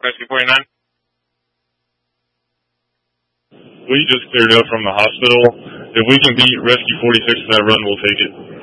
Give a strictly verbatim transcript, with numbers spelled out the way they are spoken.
Rescue forty-nine. We just cleared up from the hospital. If we can beat Rescue forty-six for that run, we'll take it.